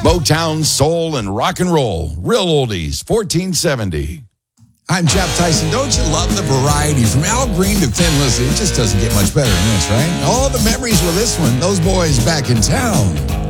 Motown, soul, and rock and roll. Real oldies, 1470. I'm Jeff Tyson. Don't you love the variety? From Al Green to Thin Lizzy, it just doesn't get much better than this, right? All the memories with this one, those boys back in town.